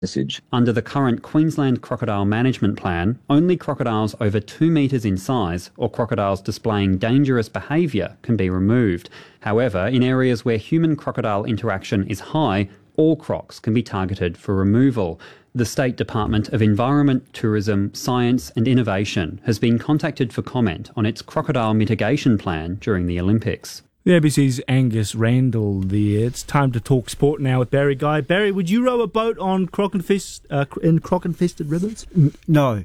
Message. Under the current Queensland Crocodile Management Plan, only crocodiles over 2 metres in size or crocodiles displaying dangerous behaviour can be removed. However, in areas where human-crocodile interaction is high, all crocs can be targeted for removal. The State Department of Environment, Tourism, Science and Innovation has been contacted for comment on its crocodile mitigation plan during the Olympics. The ABC's Angus Randall there. It's time to talk sport now with Barry Guy. Barry, would you row a boat on in croc-infested rivers? No.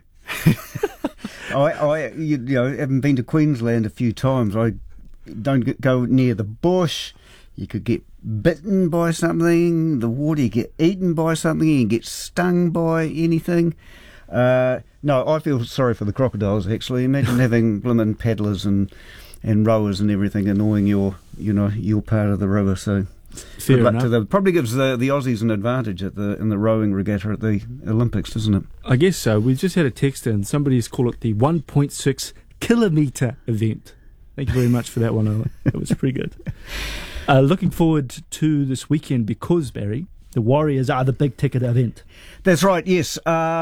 I haven't been to Queensland a few times. I don't go near the bush. You could get bitten by something. The water, you get eaten by something. You get stung by anything. No, I feel sorry for the crocodiles, actually. Imagine having blimmin' paddlers and rowers and everything annoying your part of the river. So Fair good luck enough. to them. Probably gives the Aussies an advantage in the rowing regatta at the Olympics, doesn't it? I guess so. We've just had a text in. Somebody's called it the 1.6 kilometre event. Thank you very much for that one, Owen. That was pretty good. Looking forward to this weekend because, Barry, the Warriors are the big ticket event. That's right, yes.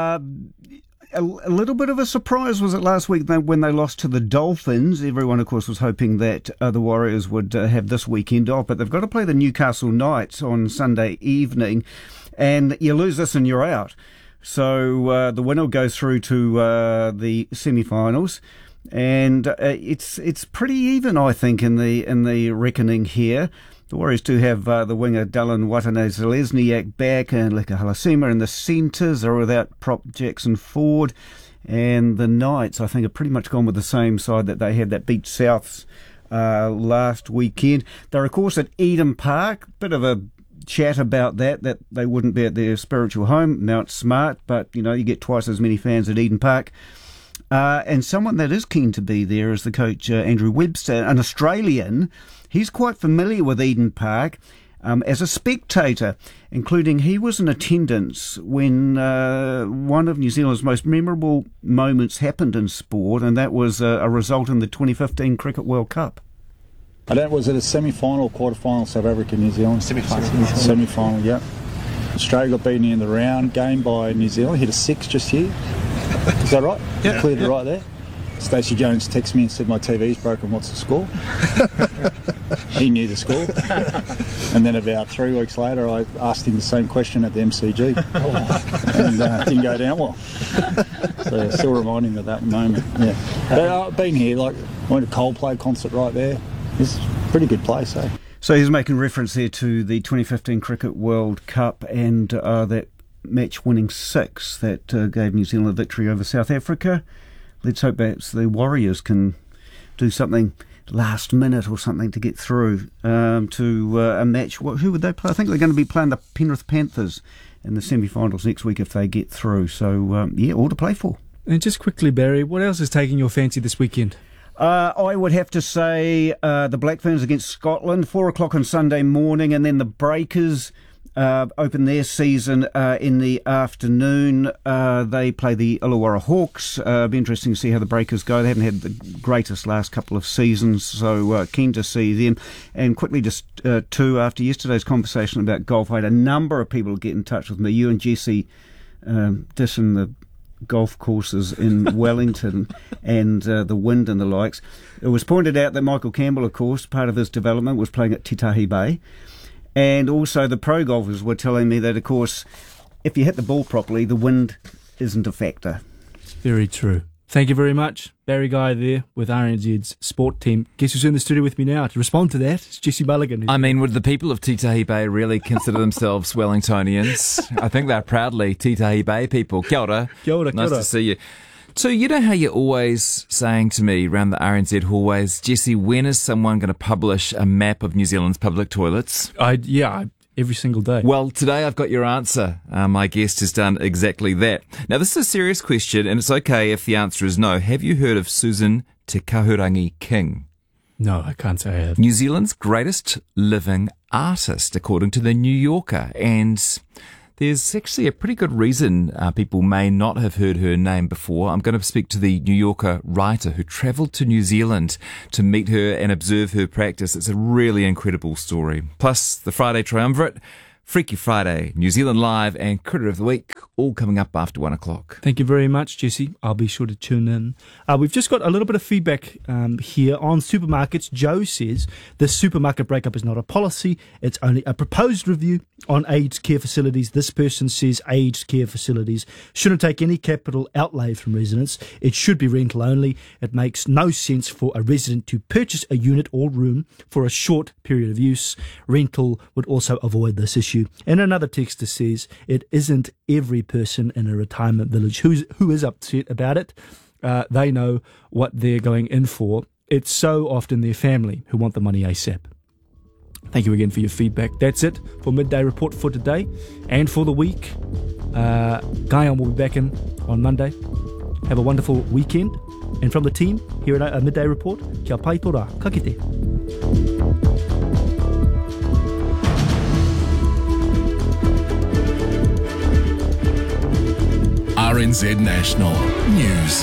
A little bit of a surprise was it last week when they lost to the Dolphins. Everyone, of course, was hoping that the Warriors would have this weekend off, but they've got to play the Newcastle Knights on Sunday evening, and you lose this and you're out. So the winner will go through to the semi-finals, and it's pretty even, I think, in the reckoning here. The Warriors do have the winger Dylan Watene-Zelezniak back and Leka Halasima in the centres. They're without prop Jackson Ford. And the Knights, I think, have pretty much gone with the same side that they had that beat Souths last weekend. They're, of course, at Eden Park. Bit of a chat about that they wouldn't be at their spiritual home. Now it's smart, but, you get twice as many fans at Eden Park. And someone that is keen to be there is the coach, Andrew Webster, an Australian. He's quite familiar with Eden Park as a spectator, including he was in attendance when one of New Zealand's most memorable moments happened in sport, and that was a result in the 2015 Cricket World Cup. Was it a semi-final or quarter-final, South Africa, New Zealand? Semi-final. Semi-final, yeah. Australia got beaten in the round game by New Zealand, hit a 6 just here. Is that right? Yeah. Cleared it right there. Stacey Jones texted me and said my TV's broken, what's the score? He knew the score. And then about 3 weeks later I asked him the same question at the MCG. And it didn't go down well. So yeah, still remind him of that moment. Yeah. But I've been here, went to a Coldplay concert right there. It's a pretty good place, eh? So he's making reference there to the 2015 Cricket World Cup and that match-winning 6 that gave New Zealand a victory over South Africa. Let's hope perhaps the Warriors can do something last minute or something to get through to a match. Who would they play? I think they're going to be playing the Penrith Panthers in the semi-finals next week if they get through. So, all to play for. And just quickly, Barry, what else is taking your fancy this weekend? I would have to say the Black Ferns against Scotland, 4 o'clock on Sunday morning, and then the Breakers open their season in the afternoon. They play the Illawarra Hawks. It'll be interesting to see how the Breakers go. They haven't had the greatest last couple of seasons, so keen to see them. And quickly, just two, after yesterday's conversation about golf, I had a number of people get in touch with me. You and Jesse dissing the golf courses in Wellington and the wind and the likes. It was pointed out that Michael Campbell, of course, part of his development was playing at Titahi Bay. And also the pro golfers were telling me that, of course, if you hit the ball properly, the wind isn't a factor. Very true. Thank you very much. Barry Guy there with RNZ's sport team. Guess who's in the studio with me now to respond to that? It's Jesse Mulligan. I mean, would the people of Titahi Bay really consider themselves Wellingtonians? I think they're proudly Titahi Bay people. Kia ora. Kia ora, kia nice ora. to see you. So, you know how you're always saying to me around the RNZ hallways, Jesse, when is someone going to publish a map of New Zealand's public toilets? Every single day. Well, today I've got your answer. My guest has done exactly that. Now, this is a serious question, and it's okay if the answer is no. Have you heard of Susan Te Kahurangi King? No, I can't say I have. New Zealand's greatest living artist, according to the New Yorker. And there's actually a pretty good reason people may not have heard her name before. I'm going to speak to the New Yorker writer who travelled to New Zealand to meet her and observe her practice. It's a really incredible story. Plus, the Friday Triumvirate Freaky Friday, New Zealand Live, and Critter of the Week, all coming up after 1 o'clock. Thank you very much, Jesse. I'll be sure to tune in. We've just got a little bit of feedback here on supermarkets. Joe says the supermarket breakup is not a policy. It's only a proposed review on aged care facilities. This person says aged care facilities shouldn't take any capital outlay from residents. It should be rental only. It makes no sense for a resident to purchase a unit or room for a short period of use. Rental would also avoid this issue. And another texter says it isn't every person in a retirement village who is upset about it. They know what they're going in for. It's so often their family who want the money ASAP. Thank you again for your feedback. That's it for Midday Report for today and for the week. Guyon will be back in on Monday. Have a wonderful weekend. And from the team here at Midday Report, kia pai tō rā, ka kite. RNZ National News.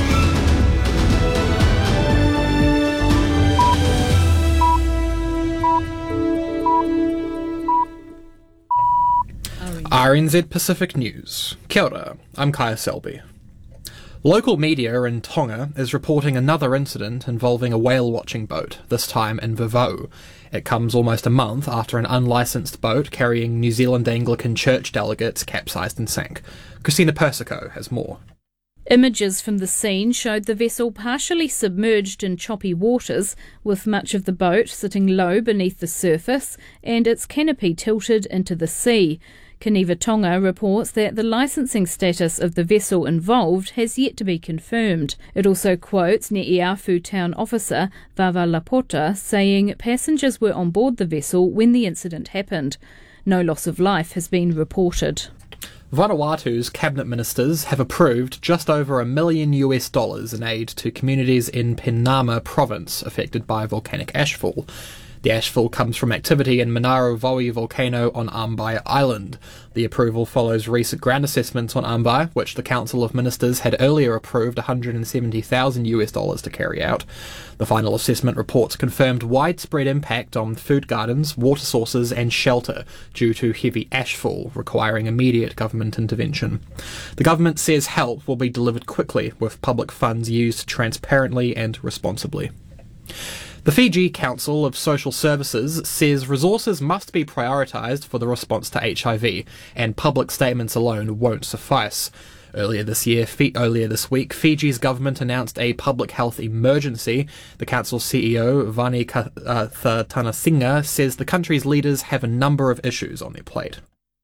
RNZ Pacific News. Kia ora, I'm Kaya Selby. Local media in Tonga is reporting another incident involving a whale-watching boat, this time in Vavau. It comes almost a month after an unlicensed boat carrying New Zealand Anglican Church delegates capsized and sank. Christina Persico has more. Images from the scene showed the vessel partially submerged in choppy waters, with much of the boat sitting low beneath the surface and its canopy tilted into the sea. Kaniva Tonga reports that the licensing status of the vessel involved has yet to be confirmed. It also quotes Ne'iafu town officer Vava Lapota saying passengers were on board the vessel when the incident happened. No loss of life has been reported. Vanuatu's cabinet ministers have approved just over $1 million in aid to communities in Penama province affected by volcanic ashfall. The ashfall comes from activity in Manarovo'i volcano on Ambai Island. The approval follows recent ground assessments on Ambai, which the Council of Ministers had earlier approved $170,000 to carry out. The final assessment reports confirmed widespread impact on food gardens, water sources and shelter due to heavy ashfall, requiring immediate government intervention. The government says help will be delivered quickly, with public funds used transparently and responsibly. The Fiji Council of Social Services says resources must be prioritised for the response to HIV, and public statements alone won't suffice. Earlier this week, Fiji's government announced a public health emergency. The council's CEO, Vani Thanasinghe, says the country's leaders have a number of issues on their plate.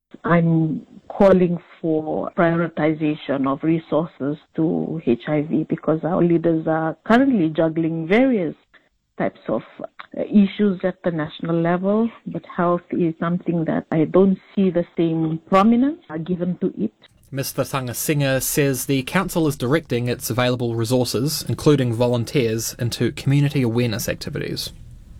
I'm calling for prioritization of resources to HIV because our leaders are currently juggling various types of issues at the national level, but health is something that I don't see the same prominence given to it. Mr. Thanasinghe says the council is directing its available resources, including volunteers, into community awareness activities.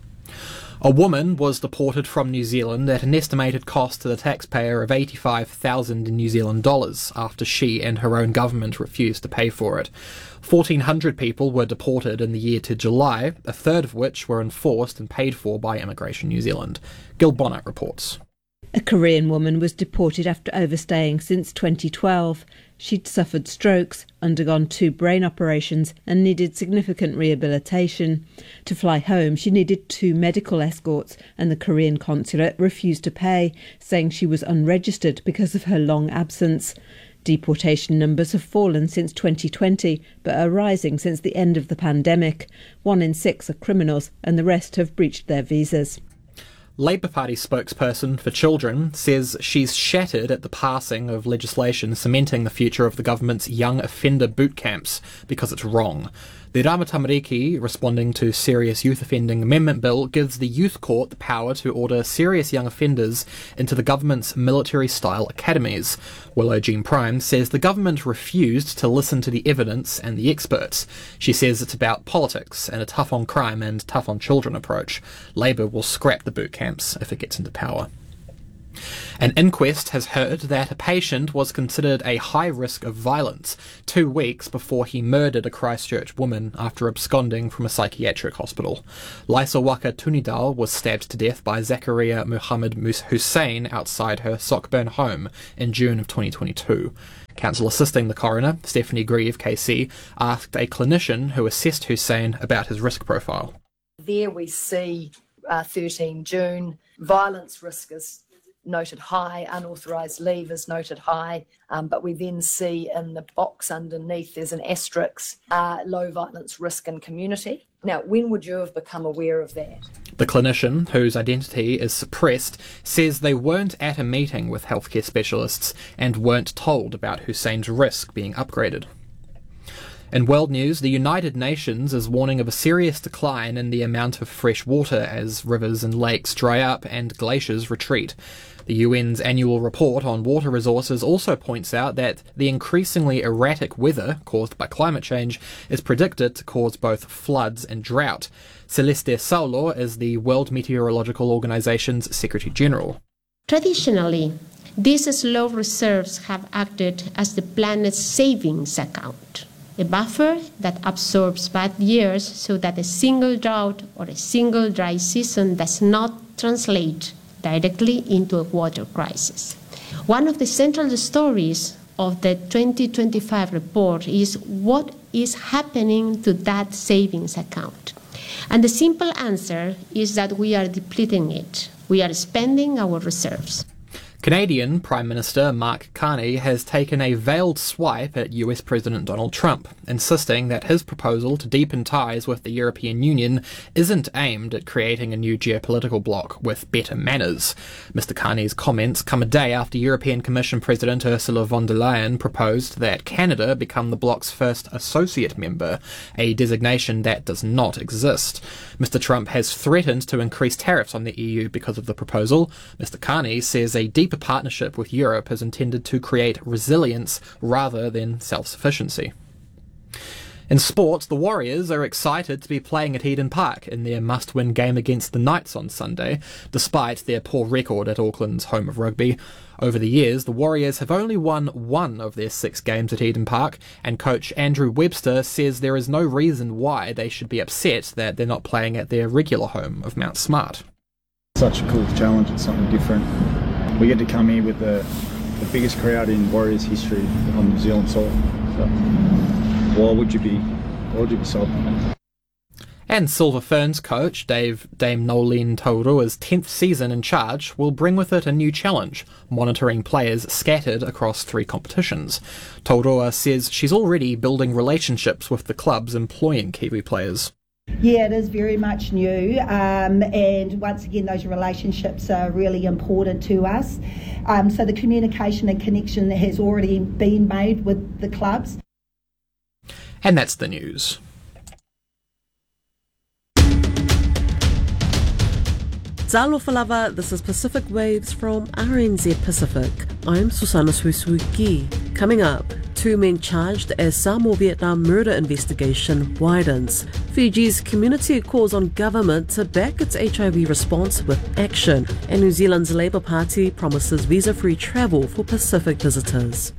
A woman was deported from New Zealand at an estimated cost to the taxpayer of $85,000 in New Zealand dollars after she and her own government refused to pay for it. 1,400 people were deported in the year to July, a third of which were enforced and paid for by Immigration New Zealand. Gil Bonnet reports. A Korean woman was deported after overstaying since 2012. She'd suffered strokes, undergone 2 brain operations and needed significant rehabilitation. To fly home, she needed 2 medical escorts and the Korean consulate refused to pay, saying she was unregistered because of her long absence. Deportation numbers have fallen since 2020, but are rising since the end of the pandemic. 1 in 6 are criminals and the rest have breached their visas. Labour Party spokesperson for children says she's shattered at the passing of legislation cementing the future of the government's young offender boot camps because it's wrong. The Rama-Tamariki, responding to Serious Youth Offending Amendment Bill, gives the Youth Court the power to order serious young offenders into the government's military-style academies. Willow Jean Prime says the government refused to listen to the evidence and the experts. She says it's about politics and a tough-on-crime and tough-on-children approach. Labour will scrap the boot camps if it gets into power. An inquest has heard that a patient was considered a high risk of violence 2 weeks before he murdered a Christchurch woman after absconding from a psychiatric hospital. Laisawaka Tunidal was stabbed to death by Zakaria Muhammad Hussein outside her Sockburn home in June of 2022. Counsel assisting the coroner, Stephanie Grieve KC, asked a clinician who assessed Hussein about his risk profile. There we see 13 June, violence risk is noted high, unauthorised leave is noted high, but we then see in the box underneath there's an asterisk, low violence risk in community. Now, when would you have become aware of that? The clinician, whose identity is suppressed, says they weren't at a meeting with healthcare specialists and weren't told about Hussein's risk being upgraded. In world news, the United Nations is warning of a serious decline in the amount of fresh water as rivers and lakes dry up and glaciers retreat. The UN's annual report on water resources also points out that the increasingly erratic weather caused by climate change is predicted to cause both floods and drought. Celeste Saulo is the World Meteorological Organization's Secretary General. Traditionally, these slow reserves have acted as the planet's savings account, a buffer that absorbs bad years so that a single drought or a single dry season does not translate directly into a water crisis. One of the central stories of the 2025 report is what is happening to that savings account. And the simple answer is that we are depleting it. We are spending our reserves. Canadian Prime Minister Mark Carney has taken a veiled swipe at US President Donald Trump, insisting that his proposal to deepen ties with the European Union isn't aimed at creating a new geopolitical bloc with better manners. Mr. Carney's comments come a day after European Commission President Ursula von der Leyen proposed that Canada become the bloc's first associate member, a designation that does not exist. Mr. Trump has threatened to increase tariffs on the EU because of the proposal. Mr. Carney says a deeper partnership with Europe is intended to create resilience rather than self-sufficiency. In sports, the Warriors are excited to be playing at Eden Park in their must-win game against the Knights on Sunday, despite their poor record at Auckland's home of rugby. Over the years, the Warriors have only won 1 of their 6 games at Eden Park, and coach Andrew Webster says there is no reason why they should be upset that they're not playing at their regular home of Mount Smart. Such a cool challenge, it's something different. We get to come here with the biggest crowd in Warriors history on New Zealand soil. So, why would you be sulking? And Silver Ferns coach Dame Nolene Taurua's 10th season in charge will bring with it a new challenge, monitoring players scattered across 3 competitions. Taurua says she's already building relationships with the clubs employing Kiwi players. Yeah, it is very much new, and once again those relationships are really important to us. So the communication and connection that has already been made with the clubs. And that's the news. Talofa lava, this is Pacific Waves from RNZ Pacific. I'm Susana Suisuki. Coming up, 2 men charged as Samoa-Vietnam murder investigation widens. Fiji's community calls on government to back its HIV response with action. And New Zealand's Labour Party promises visa-free travel for Pacific visitors.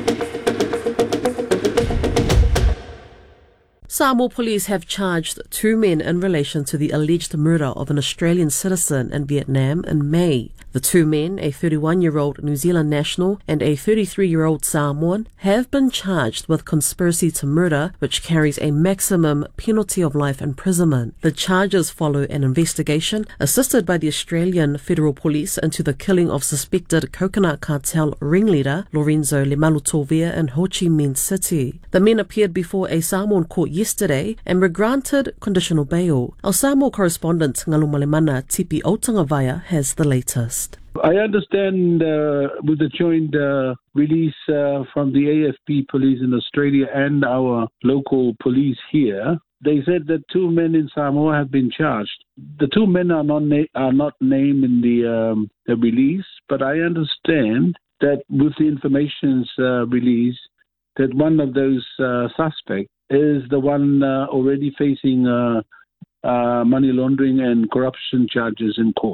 Samoa police have charged 2 men in relation to the alleged murder of an Australian citizen in Vietnam in May. The 2 men, a 31-year-old New Zealand national and a 33-year-old Samoan, have been charged with conspiracy to murder, which carries a maximum penalty of life imprisonment. The charges follow an investigation assisted by the Australian Federal Police into the killing of suspected coconut cartel ringleader Lorenzo Lemalutovia in Ho Chi Minh City. The men appeared before a Samoan court yesterday and were granted conditional bail. Our Samoa correspondent Ngalu Malemana Tipi Otangavaya has the latest. I understand with the joint release from the AFP police in Australia and our local police here, they said that 2 men in Samoa have been charged. The 2 men are not named in the release, but I understand that with the information's release, that one of those suspects is the one already facing money laundering and corruption charges in court.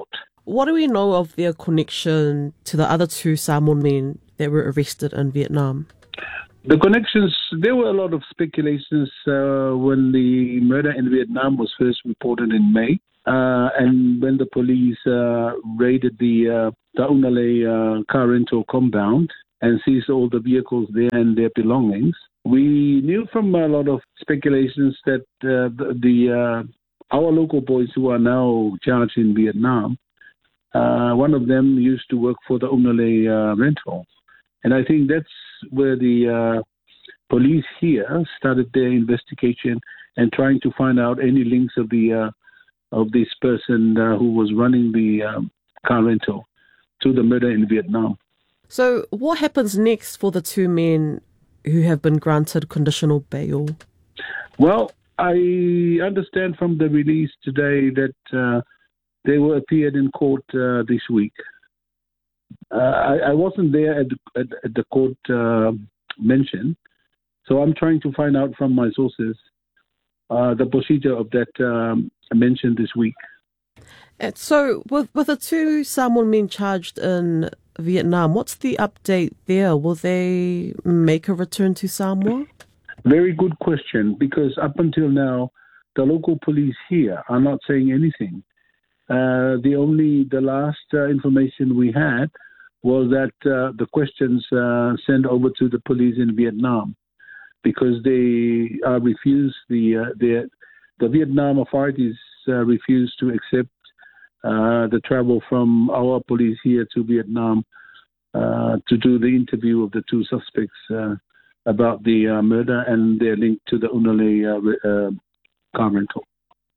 What do we know of their connection to the other two Samoan men that were arrested in Vietnam? The connections, there were a lot of speculations when the murder in Vietnam was first reported in May. And when the police raided the Taunale car rental compound and seized all the vehicles there and their belongings, we knew from a lot of speculations that our local boys who are now charged in Vietnam, one of them used to work for the Taunale rental. And I think that's where the police here started their investigation and trying to find out any links of this person who was running the car rental to the murder in Vietnam. So what happens next for the two men who have been granted conditional bail? Well, I understand from the release today that they will appear in court this week. I wasn't there at the court mention, so I'm trying to find out from my sources the procedure of that mentioned this week. And so with the two Samoan men charged in Vietnam, what's the update there? Will they make a return to Samoa? Very good question, because up until now, the local police here are not saying anything. The last information we had was that the questions sent over to the police in Vietnam, because they refused the Vietnam authorities refused to accept the travel from our police here to Vietnam to do the interview of the two suspects about the murder and their link to the Taunale car rental.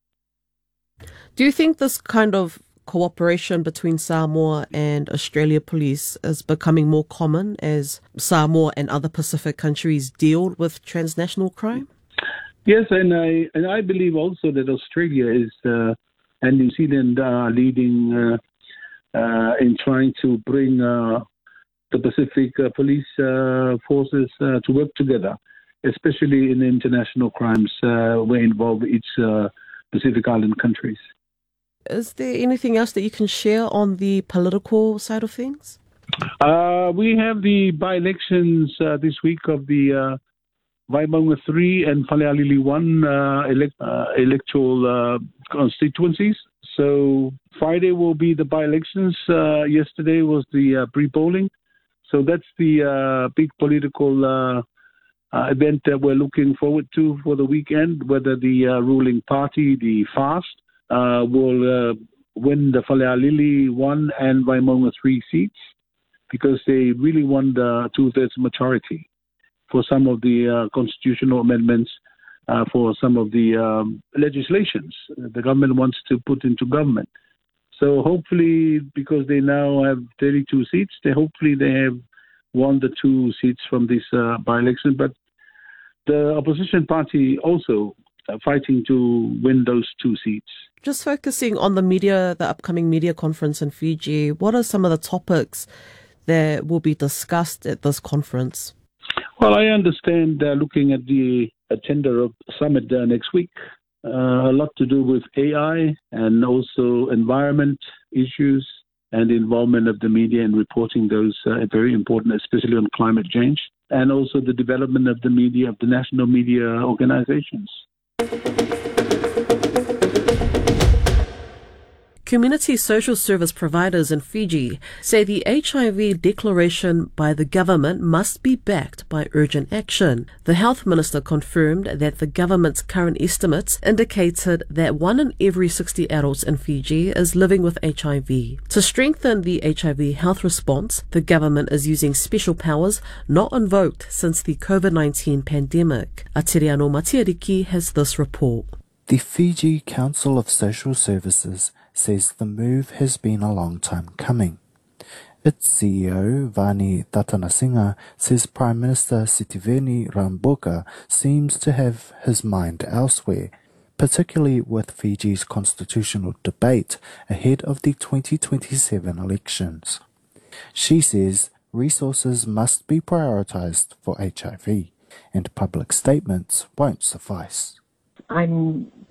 Do you think this kind of cooperation between Samoa and Australia police is becoming more common as Samoa and other Pacific countries deal with transnational crime? Yes, and I believe also that Australia is and New Zealand are leading in trying to bring the Pacific police forces to work together, especially in international crimes where involve each Pacific Island countries. Is there anything else that you can share on the political side of things? We have the by-elections this week of the Waimanga 3 and Whalealili 1 electoral constituencies. So Friday will be the by-elections. Yesterday was the pre-polling. So that's the big political event that we're looking forward to for the weekend, whether the ruling party, the FAST, will win the Whalealili 1 and Waimanga 3 seats, because they really want the two-thirds majority for some of the constitutional amendments for some of the legislations the government wants to put into government. So hopefully, because they now have 32 seats, they have won the 2 seats from this by-election. But the opposition party also fighting to win those 2 seats. Just focusing on the upcoming media conference in Fiji, what are some of the topics that will be discussed at this conference? Well, I understand looking at the agenda of summit next week, a lot to do with AI and also environment issues and the involvement of the media in reporting those are very important, especially on climate change, and also the development of the media, of the national media organizations. Community social service providers in Fiji say the HIV declaration by the government must be backed by urgent action. The health minister confirmed that the government's current estimates indicated that 1 in every 60 adults in Fiji is living with HIV. To strengthen the HIV health response, the government is using special powers not invoked since the COVID-19 pandemic. Atiriano Matiariki has this report. The Fiji Council of Social Services says the move has been a long time coming. Its CEO, Vani Tatanasinga, says Prime Minister Sitiveni Rabuka seems to have his mind elsewhere, particularly with Fiji's constitutional debate ahead of the 2027 elections. She says resources must be prioritised for HIV, and public statements won't suffice. I'm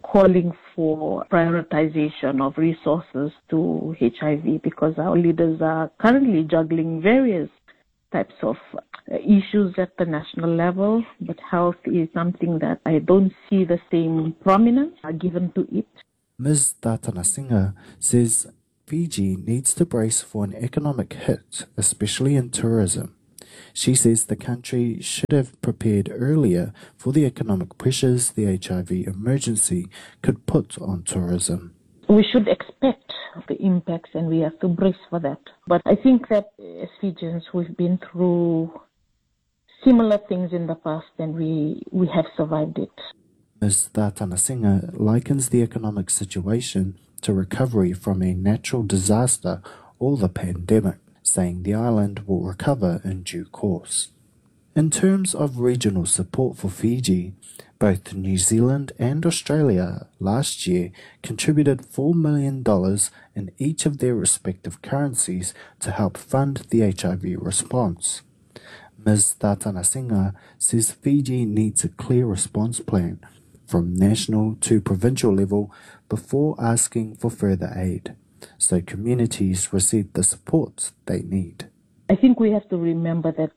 calling for prioritization of resources to HIV because our leaders are currently juggling various types of issues at the national level, but health is something that I don't see the same prominence given to it. Ms. Datanasinga says Fiji needs to brace for an economic hit, especially in tourism. She says the country should have prepared earlier for the economic pressures the HIV emergency could put on tourism. We should expect the impacts and we have to brace for that. But I think that as Fijians, we've been through similar things in the past and we have survived it. Ms. Datanasinga likens the economic situation to recovery from a natural disaster or the pandemic, saying the island will recover in due course. In terms of regional support for Fiji, both New Zealand and Australia last year contributed $4 million in each of their respective currencies to help fund the HIV response. Ms. Datanasinga says Fiji needs a clear response plan from national to provincial level before asking for further aid, so communities receive the support they need. I think we have to remember that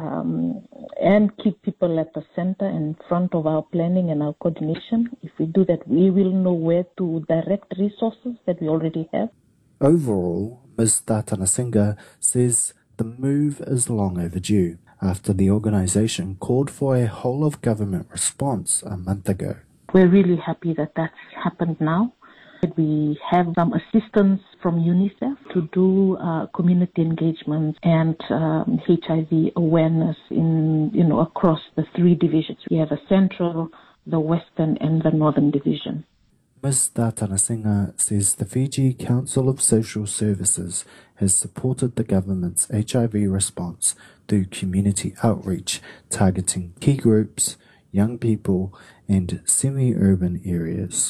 and keep people at the center and front of our planning and our coordination. If we do that, we will know where to direct resources that we already have. Overall, Ms. Datanasinga says the move is long overdue after the organisation called for a whole-of-government response a month ago. We're really happy that that's happened now. We have some assistance from UNICEF to do community engagement and HIV awareness across the three divisions. We have a central, the western, and the northern division. Ms. Datanasinga says the Fiji Council of Social Services has supported the government's HIV response through community outreach targeting key groups, young people, and semi-urban areas.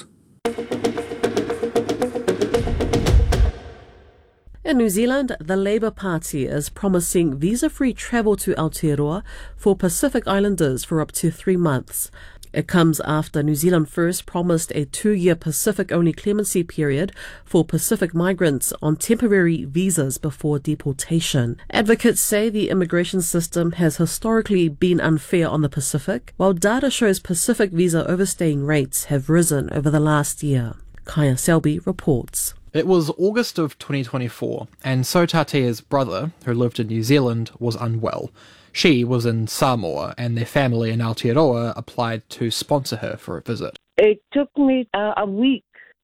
In New Zealand, the Labour Party is promising visa-free travel to Aotearoa for Pacific Islanders for up to 3 months. It comes after New Zealand first promised a 2-year Pacific-only clemency period for Pacific migrants on temporary visas before deportation. Advocates say the immigration system has historically been unfair on the Pacific, while data shows Pacific visa overstaying rates have risen over the last year. Kaya Selby reports. It was August of 2024, and Sotatia's brother, who lived in New Zealand, was unwell. She was in Samoa, and their family in Aotearoa applied to sponsor her for a visit. It took me a week,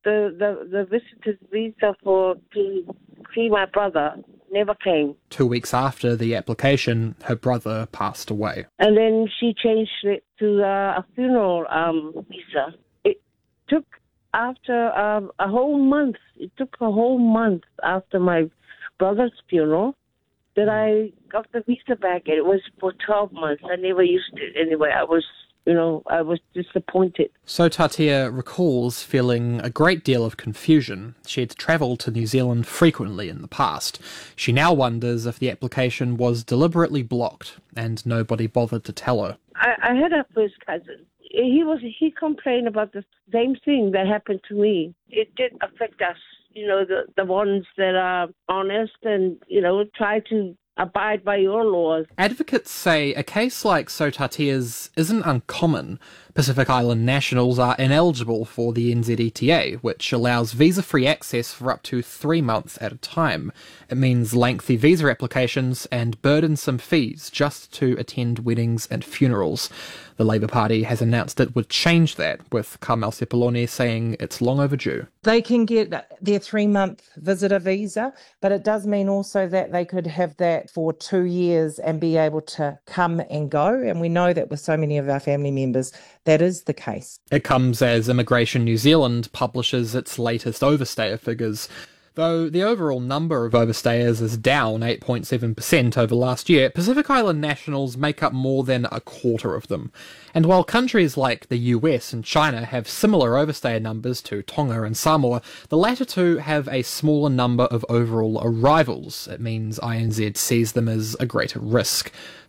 the visitor's visa to see my brother never came. 2 weeks after the application, her brother passed away. And then she changed it to a funeral visa. It took after a whole month. It took a whole month after my brother's funeral that I got the visa back, and it was for 12 months. I never used it anyway. I was disappointed. Sotatia recalls feeling a great deal of confusion. She had travelled to New Zealand frequently in the past. She now wonders if the application was deliberately blocked and nobody bothered to tell her. I had a first cousin. He complained about the same thing that happened to me. It did affect us, the ones that are honest and, try to abide by your laws. Advocates say a case like Sotatia's isn't uncommon. Pacific Island nationals are ineligible for the NZETA, which allows visa-free access for up to 3 months at a time. It means lengthy visa applications and burdensome fees just to attend weddings and funerals. The Labour Party has announced it would change that, with Carmel Sepuloni saying it's long overdue. They can get their 3-month visitor visa, but it does mean also that they could have that for 2 years and be able to come and go. And we know that with so many of our family members, that is the case. It comes as Immigration New Zealand publishes its latest overstayer figures. Though the overall number of overstayers is down 8.7% over last year, Pacific Island nationals make up more than a quarter of them. And while countries like the US and China have similar overstayer numbers to Tonga and Samoa, the latter two have a smaller number of overall arrivals. It means INZ sees them as a greater risk.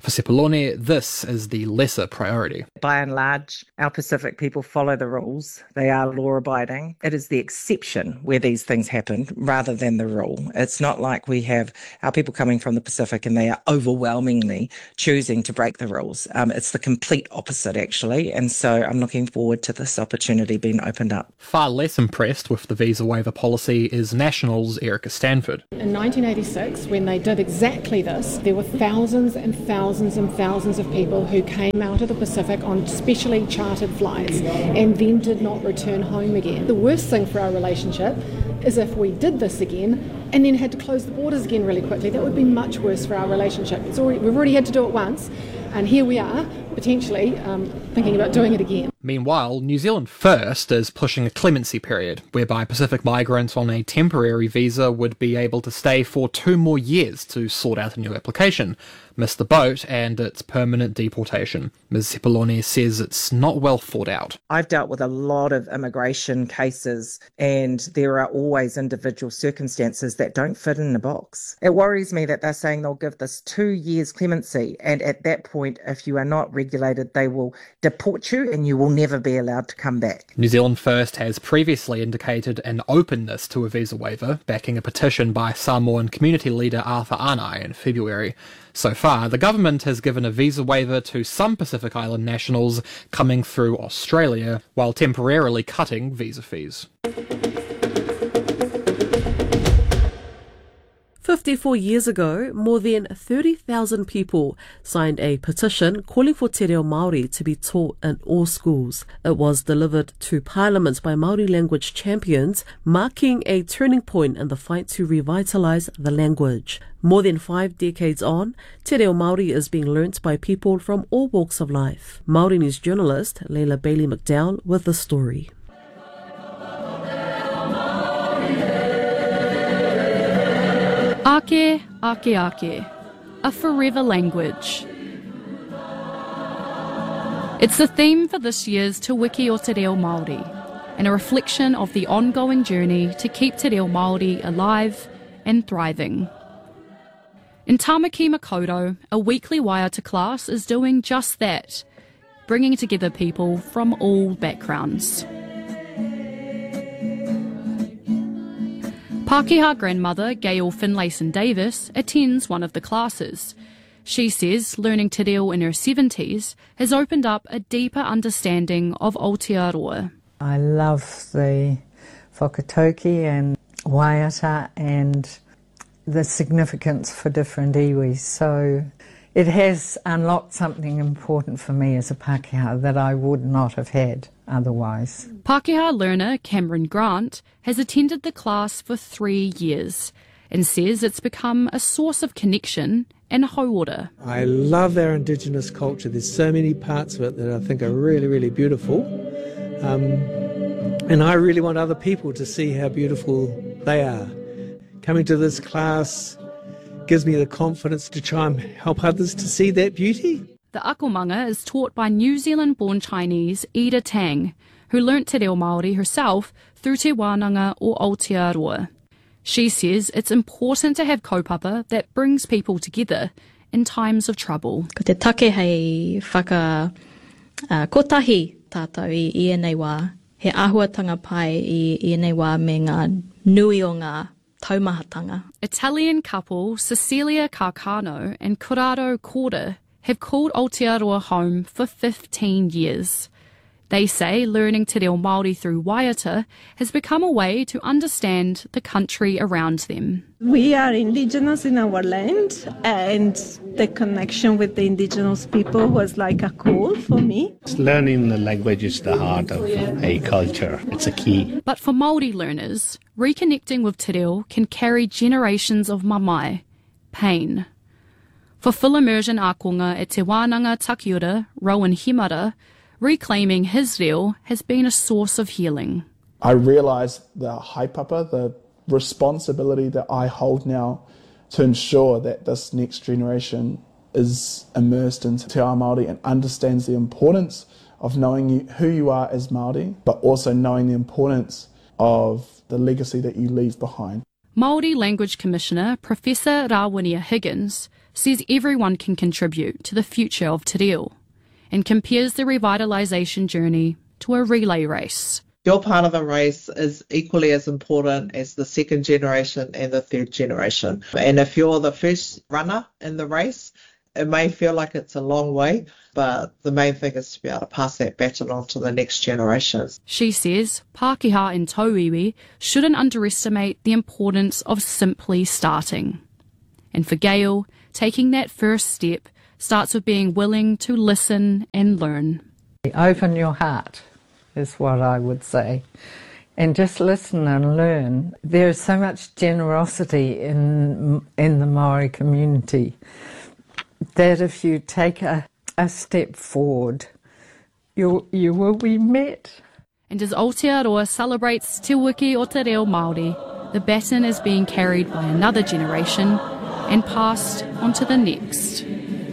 For Sepuloni, this is the lesser priority. By and large, our Pacific people follow the rules. They are law-abiding. It is the exception where these things happen rather than the rule. It's not like we have our people coming from the Pacific and they are overwhelmingly choosing to break the rules. It's the complete opposite, actually. And so I'm looking forward to this opportunity being opened up. Far less impressed with the visa waiver policy is Nationals' Erica Stanford. In 1986, when they did exactly this, there were thousands and thousands and thousands of people who came out of the Pacific on specially chartered flights and then did not return home again. The worst thing for our relationship is if we did this again and then had to close the borders again really quickly. That would be much worse for our relationship. We've already had to do it once, and here we are, potentially thinking about doing it again. Meanwhile, New Zealand First is pushing a clemency period, whereby Pacific migrants on a temporary visa would be able to stay for 2 more years to sort out a new application, miss the boat, and it's permanent deportation. Ms. Sepuloni says it's not well thought out. I've dealt with a lot of immigration cases, and there are always individual circumstances that don't fit in the box. It worries me that they're saying they'll give this 2 years clemency, and at that point, if you are not regulated, they will deport you and you will never be allowed to come back. New Zealand First has previously indicated an openness to a visa waiver, backing a petition by Samoan community leader Arthur Anai in February. So far, the government has given a visa waiver to some Pacific Island nationals coming through Australia, while temporarily cutting visa fees. 54 years ago, more than 30,000 people signed a petition calling for te reo Māori to be taught in all schools. It was delivered to Parliament by Māori language champions, marking a turning point in the fight to revitalise the language. More than 5 decades on, te reo Māori is being learnt by people from all walks of life. Māori News journalist Leila Bailey McDowell with the story. Ake, ake, ake, a forever language. It's the theme for this year's Te Wiki o Te Reo Māori, and a reflection of the ongoing journey to keep Te Reo Māori alive and thriving. In Tamaki Makaurau, a weekly Waiata class is doing just that, bringing together people from all backgrounds. Pākehā grandmother Gail Finlayson-Davis attends one of the classes. She says learning te reo in her 70s has opened up a deeper understanding of Aotearoa. I love the whakatauki and Waiata and the significance for different iwis. So it has unlocked something important for me as a Pākehā that I would not have had otherwise. Pākehā learner Cameron Grant has attended the class for 3 years and says it's become a source of connection and hauora. I love our Indigenous culture. There's so many parts of it that I think are really, really beautiful. And I really want other people to see how beautiful they are. Coming to this class gives me the confidence to try and help others to see that beauty. The akomanga is taught by New Zealand-born Chinese Ida Tang, who learnt te reo Māori herself through Te Wānanga o Aotearoa. She says it's important to have kaupapa that brings people together in times of trouble. Ko te take hei kotahi tātou I ēnei wā. He āhuatanga pai I ēnei wā me ngā nui o ngā taumahatanga. Italian couple Cecilia Carcano and Corrado Corda have called Aotearoa home for 15 years. They say learning te reo Māori through Waiata has become a way to understand the country around them. We are Indigenous in our land, and the connection with the Indigenous people was like a call for me. Learning the language is the heart of a culture. It's a key. But for Māori learners, reconnecting with te reo can carry generations of mamae, pain. For full immersion ākonga at Te Wānanga Takiura, Rowan Himara, reclaiming his reo has been a source of healing. I realise the haipapa, the responsibility that I hold now to ensure that this next generation is immersed into Te Ao Māori and understands the importance of knowing who you are as Māori, but also knowing the importance of the legacy that you leave behind. Māori Language Commissioner Professor Rawenia Higgins says everyone can contribute to the future of te reo and compares the revitalisation journey to a relay race. Your part of the race is equally as important as the second generation and the third generation. And if you're the first runner in the race, it may feel like it's a long way, but the main thing is to be able to pass that baton on to the next generations. She says Pākehā and tauiwi shouldn't underestimate the importance of simply starting. And for Gail, taking that first step starts with being willing to listen and learn. Open your heart is what I would say. And just listen and learn. There is so much generosity in the Māori community that if you take a step forward, you will be met. And as Aotearoa celebrates Te Wiki o Te Reo Māori, the baton is being carried by another generation and passed on to the next.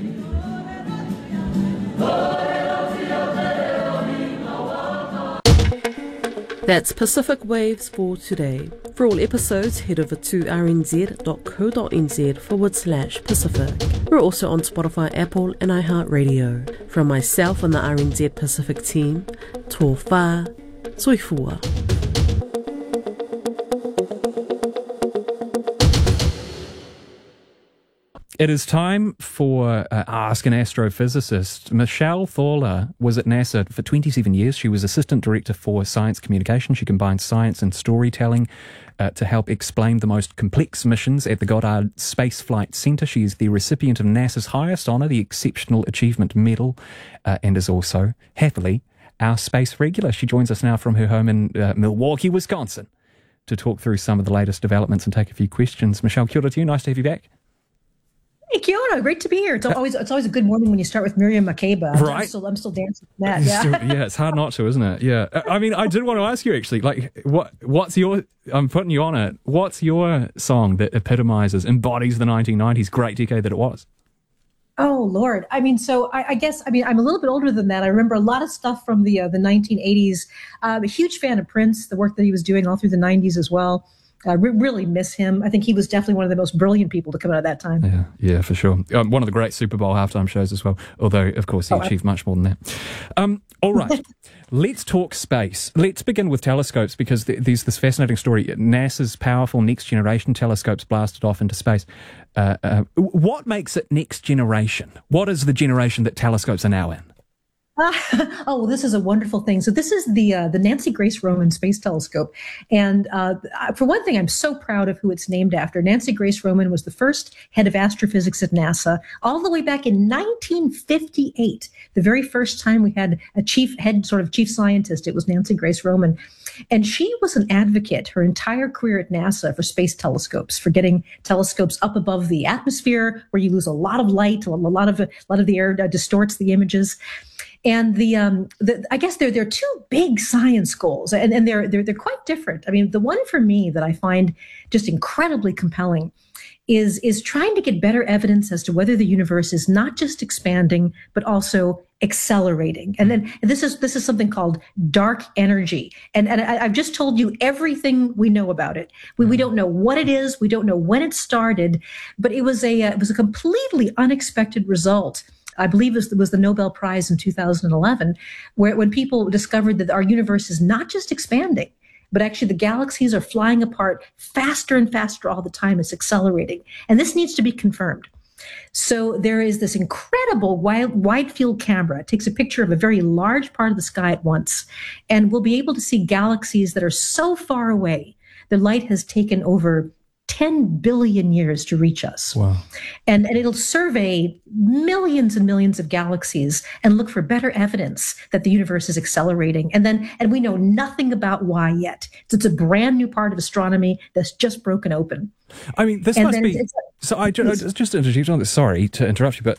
That's Pacific Waves for today. For all episodes, head over to rnz.co.nz/Pacific. We're also on Spotify, Apple and iHeartRadio. From myself and the RNZ Pacific team, tō whā, soifua. It is time for Ask an Astrophysicist. Michelle Thorler was at NASA for 27 years. She was Assistant Director for Science Communication. She combined science and storytelling to help explain the most complex missions at the Goddard Space Flight Center. She is the recipient of NASA's highest honor, the Exceptional Achievement Medal, and is also, happily, our space regular. She joins us now from her home in Milwaukee, Wisconsin, to talk through some of the latest developments and take a few questions. Michelle, kia ora to you. Nice to have you back. Hey, kia ora. Great to be here. It's always a good morning when you start with Miriam Makeba. Right. I'm still dancing with that. Yeah. It's hard not to, isn't it? Yeah. I mean, I did want to ask you actually, like, what's your? I'm putting you on it. What's your song that embodies the 1990s great decade that it was? Oh Lord. I mean, so I guess I'm a little bit older than that. I remember a lot of stuff from the 1980s. I'm a huge fan of Prince, the work that he was doing all through the 90s as well. I really miss him. I think he was definitely one of the most brilliant people to come out of that time. Yeah, for sure. One of the great Super Bowl halftime shows as well, although, of course, he achieved much more than that. All right, let's talk space. Let's begin with telescopes, because there's this fascinating story. NASA's powerful Next Generation telescopes blasted off into space. What makes it next generation? What is the generation that telescopes are now in? Oh, this is a wonderful thing. So this is the Nancy Grace Roman Space Telescope. And for one thing, I'm so proud of who it's named after. Nancy Grace Roman was the first head of astrophysics at NASA all the way back in 1958. The very first time we had a chief scientist, it was Nancy Grace Roman. And she was an advocate her entire career at NASA for space telescopes, for getting telescopes up above the atmosphere where you lose a lot of light, a lot of the air distorts the images. And I guess there are two big science goals, and they're quite different. I mean, the one for me that I find just incredibly compelling is trying to get better evidence as to whether the universe is not just expanding but also accelerating. And then this is something called dark energy. And I've just told you everything we know about it. We don't know what it is. We don't know when it started, but it was a completely unexpected result. I believe it was the Nobel Prize in 2011, when people discovered that our universe is not just expanding, but actually the galaxies are flying apart faster and faster all the time. It's accelerating. And this needs to be confirmed. So there is this incredible wide field camera. It takes a picture of a very large part of the sky at once, and we'll be able to see galaxies that are so far away. The light has taken over 10 billion years to reach us. Wow. And it'll survey millions and millions of galaxies and look for better evidence that the universe is accelerating. And we know nothing about why yet. It's a brand new part of astronomy that's just broken open. I mean, this must be. So I just interject on this. Sorry to interrupt you, but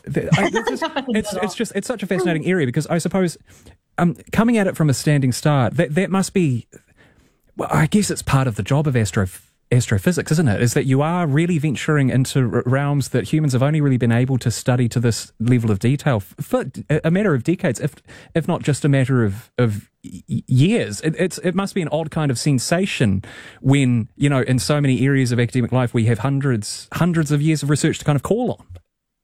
it's such a fascinating area, because I suppose coming at it from a standing start, that must be. Well, I guess it's part of the job of astrophysics, isn't it? Is that you are really venturing into realms that humans have only really been able to study to this level of detail for a matter of decades, if not just a matter of years. It must be an odd kind of sensation when, in so many areas of academic life, we have hundreds of years of research to kind of call on.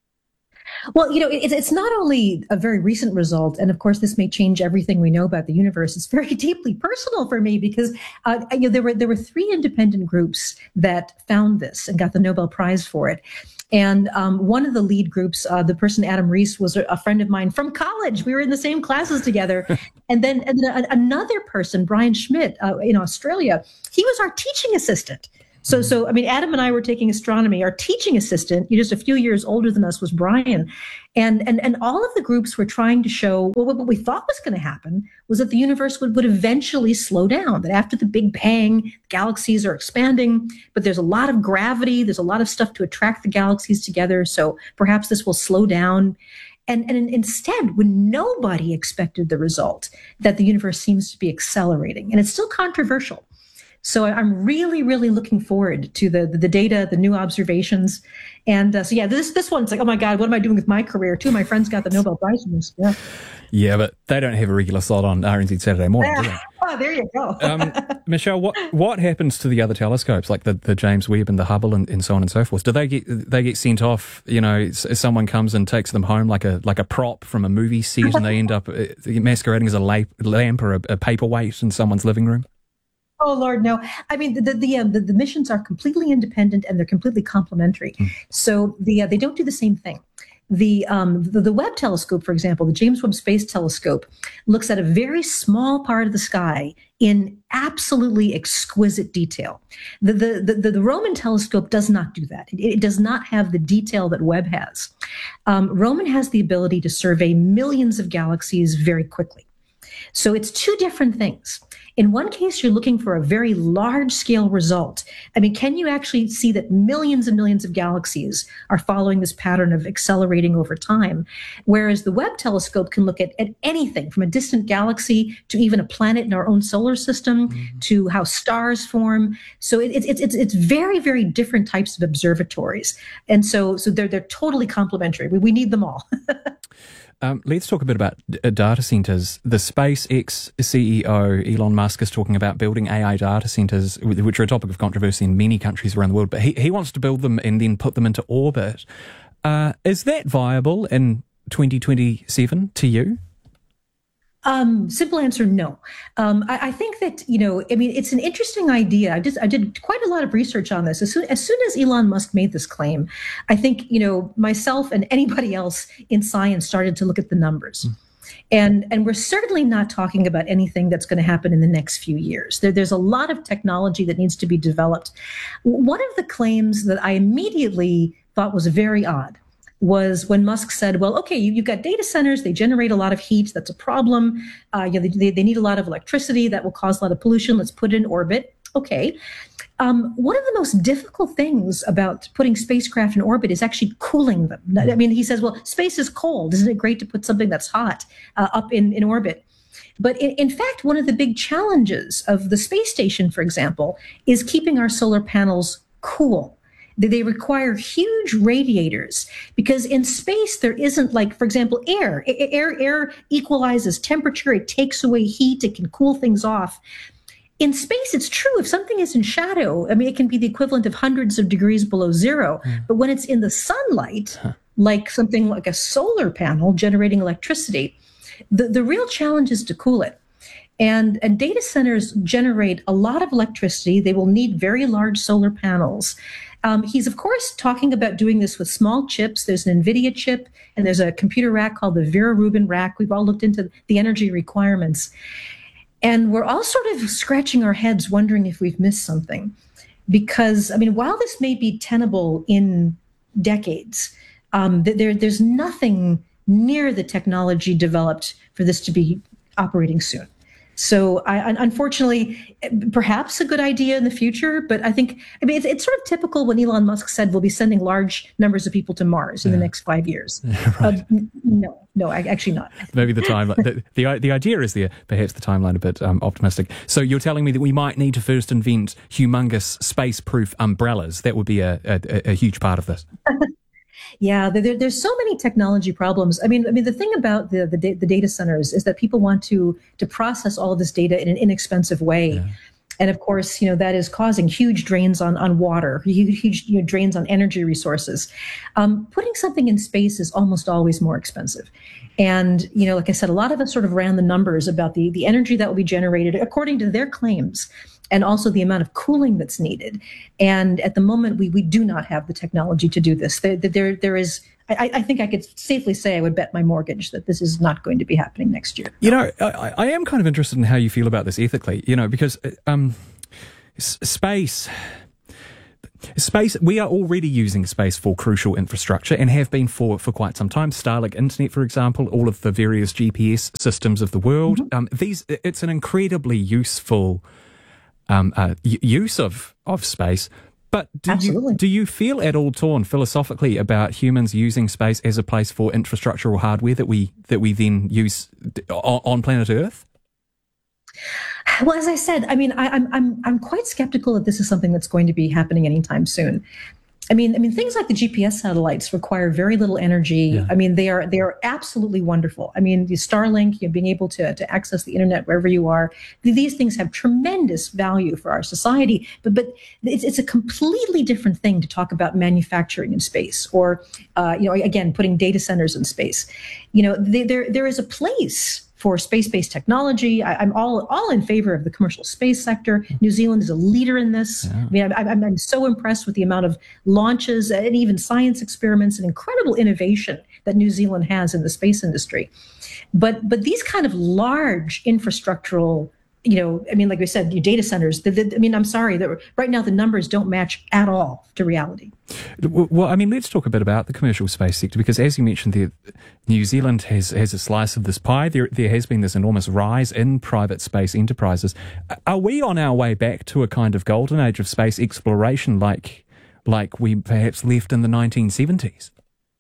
Well, it's not only a very recent result, and of course this may change everything we know about the universe. It's very deeply personal for me because there were 3 independent groups that found this and got the Nobel Prize for it. And one of the lead groups, the person Adam Rees, was a friend of mine from college. We were in the same classes together. and then another person, Brian Schmidt, in Australia, he was our teaching assistant. So Adam and I were taking astronomy. Our teaching assistant, just a few years older than us, was Brian. And all of the groups were trying to show, well, what we thought was going to happen was that the universe would eventually slow down, that after the Big Bang, galaxies are expanding, but there's a lot of gravity, there's a lot of stuff to attract the galaxies together, so perhaps this will slow down. And instead, when nobody expected the result, that the universe seems to be accelerating, and it's still controversial. So I'm really, really looking forward to the data, the new observations. And this one's like, oh my God, what am I doing with my career? 2 of my friends got the Nobel Prize for this. Yeah, but they don't have a regular slot on RNZ Saturday morning, do they? Oh, there you go. Michelle, what happens to the other telescopes, like the James Webb and the Hubble and so on and so forth? Do they get sent off? Someone comes and takes them home like a prop from a movie set, and they end up masquerading as a lamp or a paperweight in someone's living room? Oh, Lord, no. I mean, the missions are completely independent and they're completely complementary. So they don't do the same thing. The Webb telescope, for example, the James Webb Space Telescope, looks at a very small part of the sky in absolutely exquisite detail. The Roman telescope does not do that. It does not have the detail that Webb has. Roman has the ability to survey millions of galaxies very quickly. So it's 2 different things. In one case, you're looking for a very large-scale result. I mean, can you actually see that millions and millions of galaxies are following this pattern of accelerating over time? Whereas the Webb telescope can look at anything from a distant galaxy to even a planet in our own solar system to how stars form. So it's very, very different types of observatories. And so they're totally complementary. We need them all. Let's talk a bit about data centers. The SpaceX CEO, Elon Musk, is talking about building AI data centers, which are a topic of controversy in many countries around the world, but he wants to build them and then put them into orbit. Is that viable in 2027 to you? Simple answer, no. I think that, it's an interesting idea. I did quite a lot of research on this. As soon as Elon Musk made this claim, I think, myself and anybody else in science started to look at the numbers. And we're certainly not talking about anything that's going to happen in the next few years. There's a lot of technology that needs to be developed. One of the claims that I immediately thought was very odd was when Musk said, well, okay, you've got data centers, they generate a lot of heat, that's a problem. They need a lot of electricity, that will cause a lot of pollution, let's put it in orbit. Okay. One of the most difficult things about putting spacecraft in orbit is actually cooling them. I mean, he says, well, space is cold. Isn't it great to put something that's hot up in orbit? But in fact, one of the big challenges of the space station, for example, is keeping our solar panels cool. They require huge radiators because in space there isn't, like, for example, air. Air equalizes temperature. It takes away heat. It can cool things off. In space, it's true. If something is in shadow, I mean, it can be the equivalent of hundreds of degrees below zero. But when it's in the sunlight, like something like a solar panel generating electricity, the real challenge is to cool it. And data centers generate a lot of electricity. They will need very large solar panels. He's, of course, talking about doing this with small chips. There's an NVIDIA chip, and there's a computer rack called the Vera Rubin rack. We've all looked into the energy requirements. And we're all sort of scratching our heads wondering if we've missed something. Because, I mean, while this may be tenable in decades, there's nothing near the technology developed for this to be operating soon. So unfortunately, perhaps a good idea in the future, but I mean, it's sort of typical when Elon Musk said we'll be sending large numbers of people to Mars in the next 5 years. Right. No, actually not. Maybe the timeline, the idea is there, perhaps the timeline a bit optimistic. So you're telling me that we might need to first invent humongous space-proof umbrellas. That would be a huge part of this. Yeah, there's so many technology problems. I mean, the thing about the data centers is that people want to process all of this data in an inexpensive way. Yeah. And of course, that is causing huge drains on water, huge drains on energy resources. Putting something in space is almost always more expensive. And, like I said, a lot of us sort of ran the numbers about the energy that will be generated according to their claims, and also the amount of cooling that's needed. And at the moment, we do not have the technology to do this. There is, I think I could safely say I would bet my mortgage that this is not going to be happening next year. I am kind of interested in how you feel about this ethically, because space, we are already using space for crucial infrastructure and have been for quite some time. Starlink Internet, for example, all of the various GPS systems of the world. Mm-hmm. It's an incredibly useful use of space. But do you feel at all torn philosophically about humans using space as a place for infrastructure or hardware that we then use on planet Earth? Well, as I said, I mean, I'm quite skeptical that this is something that's going to be happening anytime soon. I mean, things like the GPS satellites require very little energy. Yeah. I mean, they are absolutely wonderful. I mean, the Starlink, being able to access the internet wherever you are, these things have tremendous value for our society. But it's a completely different thing to talk about manufacturing in space, or again, putting data centers in space. There is a place for space-based technology. I'm all in favor of the commercial space sector. New Zealand is a leader in this. Yeah. I mean, I'm so impressed with the amount of launches and even science experiments and incredible innovation that New Zealand has in the space industry. But these kind of large infrastructural, like we said, data centers, I'm sorry, that right now the numbers don't match at all to reality. Well, I mean, let's talk a bit about the commercial space sector, because as you mentioned, New Zealand has a slice of this pie. There has been this enormous rise in private space enterprises. Are we on our way back to a kind of golden age of space exploration like we perhaps left in the 1970s?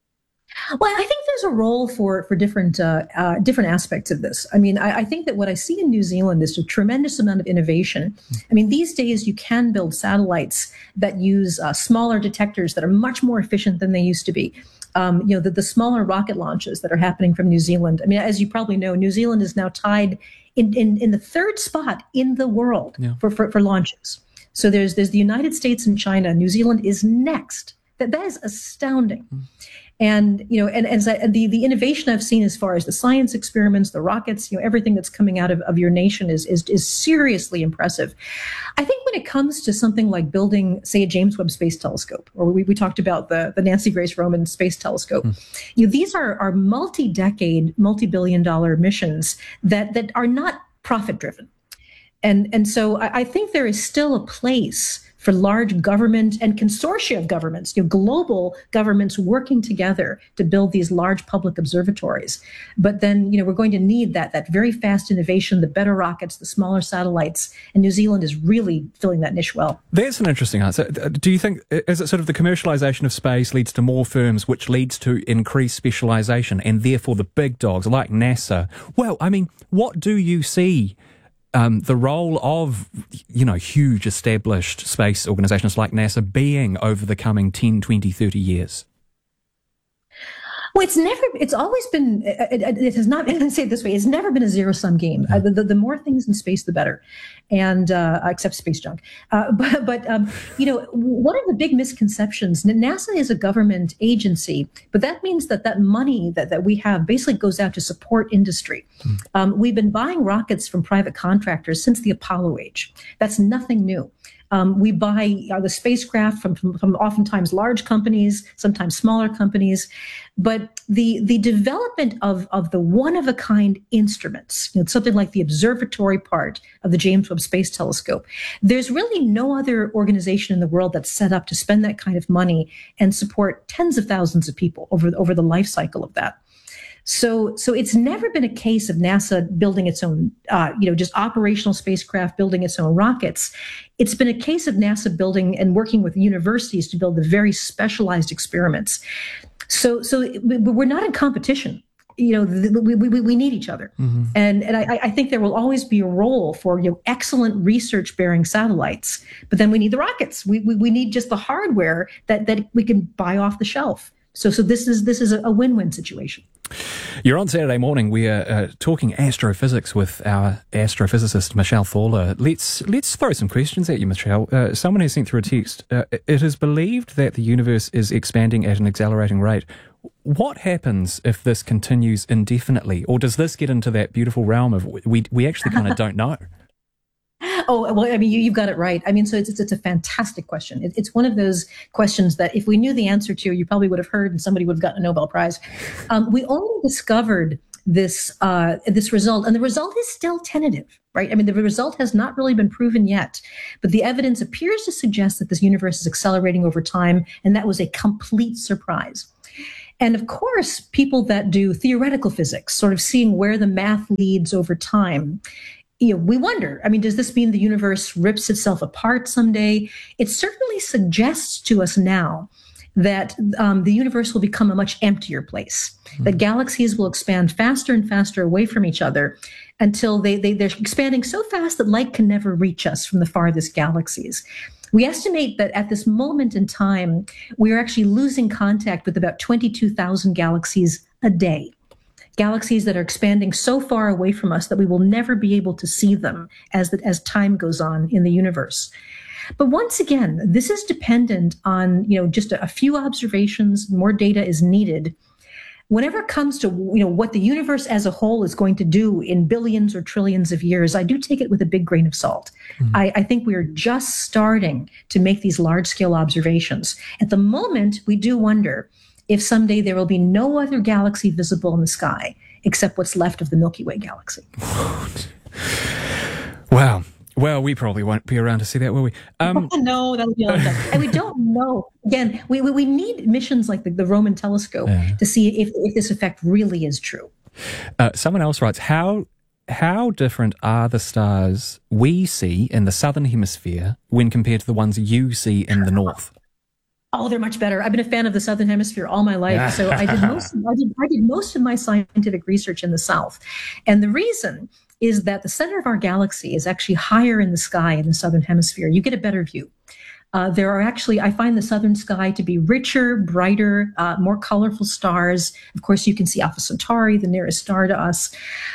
Well, I think there's a role for different aspects of this. I mean, I think that what I see in New Zealand is a tremendous amount of innovation. I mean, these days you can build satellites that use smaller detectors that are much more efficient than they used to be. The smaller rocket launches that are happening from New Zealand. I mean, as you probably know, New Zealand is now tied in the third spot in the world for launches. So there's the United States and China. New Zealand is next. That is astounding. And, the innovation I've seen as far as the science experiments, the rockets, everything that's coming out of your nation is seriously impressive. I think when it comes to something like building, say, a James Webb Space Telescope, or we talked about the Nancy Grace Roman Space Telescope, these are multi-decade, multi-billion-dollar missions that are not profit-driven. And so I think there is still a place for large government and consortia of governments, global governments working together to build these large public observatories. But then, we're going to need that very fast innovation, the better rockets, the smaller satellites, and New Zealand is really filling that niche well. That's an interesting answer. Do you think, is it sort of the commercialization of space leads to more firms, which leads to increased specialization, and therefore the big dogs like NASA? Well, I mean, what do you see the role of, huge established space organizations like NASA being over the coming 10, 20, 30 years? Well, it's always been, it has not, let's say it this way, it's never been a zero-sum game. The more things in space, the better, and except space junk. But one of the big misconceptions, NASA is a government agency, but that means that money that we have basically goes out to support industry. We've been buying rockets from private contractors since the Apollo age. That's nothing new. We buy the spacecraft from oftentimes large companies, sometimes smaller companies, but the development of the one-of-a-kind instruments, something like the observatory part of the James Webb Space Telescope, there's really no other organization in the world that's set up to spend that kind of money and support tens of thousands of people over the life cycle of that. So it's never been a case of NASA building its own, just operational spacecraft, building its own rockets. It's been a case of NASA building and working with universities to build the very specialized experiments. So we're not in competition. We need each other. Mm-hmm. And I think there will always be a role for excellent research-bearing satellites, but then we need the rockets. We need just the hardware that we can buy off the shelf. So this is a win-win situation. You're on Saturday morning. We are talking astrophysics with our astrophysicist, Michelle Thaller. Let's throw some questions at you, Michelle. Someone has sent through a text. It is believed that the universe is expanding at an accelerating rate. What happens if this continues indefinitely? Or does this get into that beautiful realm of we actually kind of don't know? Oh, well, I mean, you've got it right. I mean, so it's a fantastic question. It's one of those questions that if we knew the answer to, you probably would have heard and somebody would have gotten a Nobel Prize. We only discovered this result, and the result is still tentative, right? I mean, the result has not really been proven yet, but the evidence appears to suggest that this universe is accelerating over time, and that was a complete surprise. And of course, people that do theoretical physics, sort of seeing where the math leads over time, we wonder, I mean, does this mean the universe rips itself apart someday? It certainly suggests to us now that the universe will become a much emptier place, that galaxies will expand faster and faster away from each other until they're expanding so fast that light can never reach us from the farthest galaxies. We estimate that at this moment in time, we are actually losing contact with about 22,000 galaxies a day. Galaxies that are expanding so far away from us that we will never be able to see them as time goes on in the universe. But once again, this is dependent on, just a few observations. More data is needed. Whenever it comes to, what the universe as a whole is going to do in billions or trillions of years, I do take it with a big grain of salt. Mm-hmm. I think we are just starting to make these large-scale observations. At the moment, we do wonder if someday there will be no other galaxy visible in the sky except what's left of the Milky Way galaxy. Wow. Well, we probably won't be around to see that, will we? No, that'll be all done. And we don't know. Again, we need missions like the Roman telescope to see if this effect really is true. Someone else writes, how different are the stars we see in the southern hemisphere when compared to the ones you see in the north? Oh, they're much better. I've been a fan of the Southern Hemisphere all my life, so I did most of my scientific research in the South. And the reason is that the center of our galaxy is actually higher in the sky in the Southern Hemisphere. You get a better view. There are actually, I find the southern sky to be richer, brighter, more colorful stars. Of course, you can see Alpha Centauri, the nearest star to us.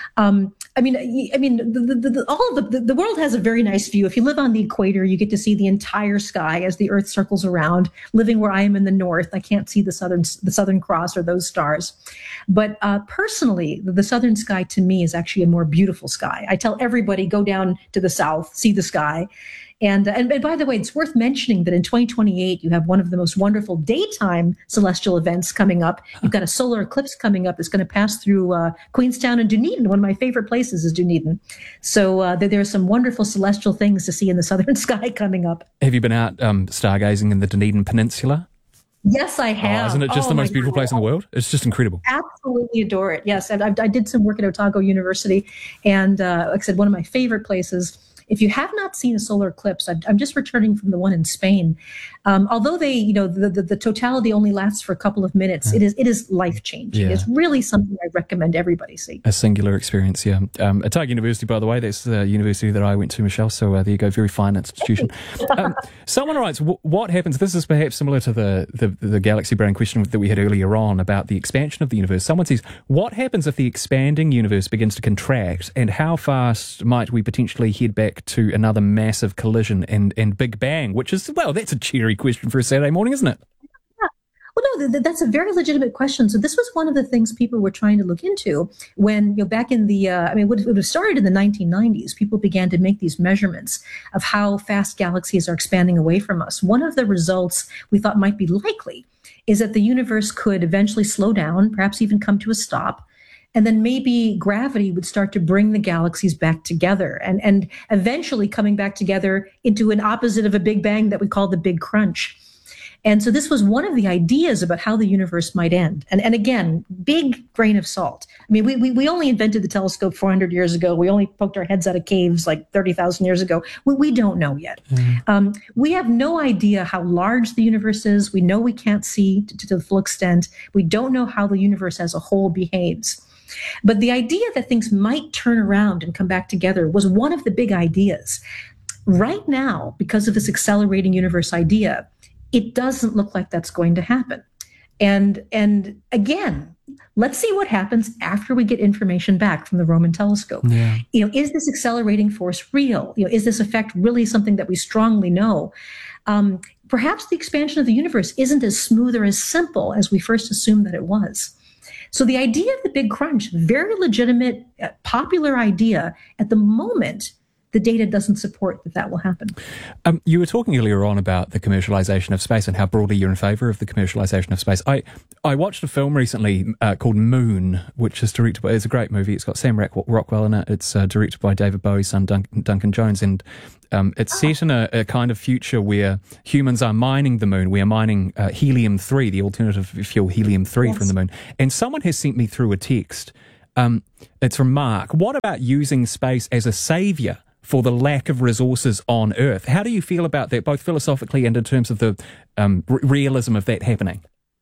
The world has a very nice view. If you live on the equator, you get to see the entire sky as the Earth circles around. Living where I am in the north, I can't see the Southern Cross or those stars. But personally, the southern sky to me is actually a more beautiful sky. I tell everybody, go down to the south, see the sky. And by the way, it's worth mentioning that in 2028, you have one of the most wonderful daytime celestial events coming up. You've got a solar eclipse coming up that's going to pass through Queenstown and Dunedin. One of my favorite places is Dunedin. So there are some wonderful celestial things to see in the southern sky coming up. Have you been out stargazing in the Dunedin Peninsula? Yes, I have. Isn't it just the most beautiful place in the world? It's just incredible. Absolutely adore it. Yes, and I did some work at Otago University, and like I said, one of my favorite places. If you have not seen a solar eclipse, I'm just returning from the one in Spain. Although the totality only lasts for a couple of minutes, it is life-changing. Yeah. It's really something I recommend everybody see. A singular experience, yeah. Otago University, by the way, that's the university that I went to, Michelle, so there you go, very fine institution. Someone writes, what happens, this is perhaps similar to the galaxy brain question that we had earlier on about the expansion of the universe. Someone says, what happens if the expanding universe begins to contract, and how fast might we potentially head back to another massive collision and Big Bang, which is, well, that's a cheery question for a Saturday morning, isn't it? Yeah. Well, no, that's a very legitimate question. So this was one of the things people were trying to look into when, back in the, it would have started in the 1990s. People began to make these measurements of how fast galaxies are expanding away from us. One of the results we thought might be likely is that the universe could eventually slow down, perhaps even come to a stop. And then maybe gravity would start to bring the galaxies back together and eventually coming back together into an opposite of a Big Bang that we call the Big Crunch. And so this was one of the ideas about how the universe might end. And again, big grain of salt. I mean, we only invented the telescope 400 years ago. We only poked our heads out of caves like 30,000 years ago. We don't know yet. We have no idea how large the universe is. We know we can't see to the full extent. We don't know how the universe as a whole behaves. But the idea that things might turn around and come back together was one of the big ideas. Right now, because of this accelerating universe idea, it doesn't look like that's going to happen. And again, let's see what happens after we get information back from the Roman telescope. Yeah. Is this accelerating force real? Is this effect really something that we strongly know? Perhaps the expansion of the universe isn't as smooth or as simple as we first assumed that it was. So the idea of the Big Crunch, very legitimate, popular idea. At the moment, the data doesn't support that will happen. You were talking earlier on about the commercialization of space and how broadly you're in favour of the commercialization of space. I watched a film recently called Moon, which is directed by, it's a great movie. It's got Sam Rockwell in it. It's directed by David Bowie's son, Duncan Jones. And it's set in a kind of future where humans are mining the moon. We are mining helium-3, the alternative fuel helium-3 from the moon. And someone has sent me through a text. It's from Mark. What about using space as a saviour for the lack of resources on Earth? How do you feel about that, both philosophically and in terms of the realism of that happening?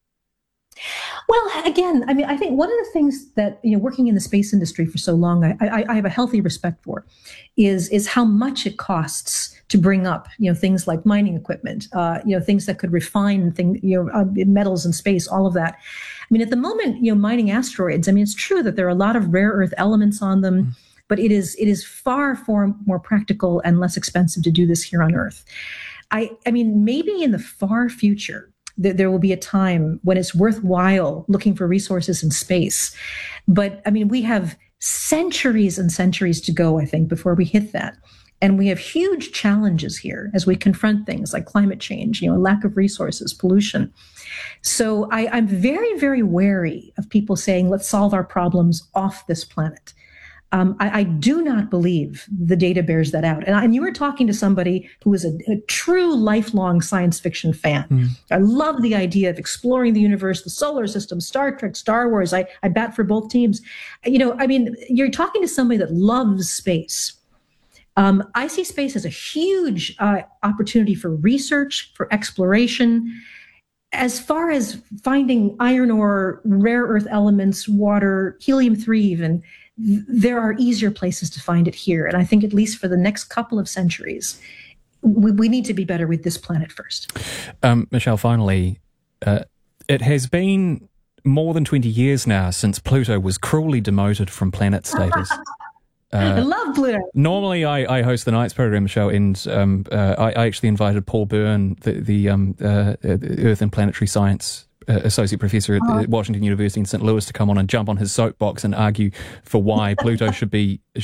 Well, again, I mean, I think one of the things that, working in the space industry for so long, I have a healthy respect for is how much it costs to bring up, things like mining equipment, things that could refine metals in space, all of that. I mean, at the moment, mining asteroids, I mean, it's true that there are a lot of rare earth elements on them, but it is far more practical and less expensive to do this here on Earth. I mean, maybe in the far future, there will be a time when it's worthwhile looking for resources in space. But I mean, we have centuries and centuries to go, I think, before we hit that. And we have huge challenges here as we confront things like climate change, lack of resources, pollution. So I'm very, very wary of people saying, let's solve our problems off this planet. I do not believe the data bears that out. And you were talking to somebody who is a true lifelong science fiction fan. I love the idea of exploring the universe, the solar system, Star Trek, Star Wars. I bat for both teams. I mean, you're talking to somebody that loves space. I see space as a huge opportunity for research, for exploration. As far as finding iron ore, rare earth elements, water, helium-3 even, there are easier places to find it here. And I think at least for the next couple of centuries, we need to be better with this planet first. Michelle, finally, it has been more than 20 years now since Pluto was cruelly demoted from planet status. I love Pluto. Normally, I host the Nights program show, and I actually invited Paul Byrne, the Earth and Planetary Science associate professor at Washington University in St. Louis, to come on and jump on his soapbox and argue for why Pluto should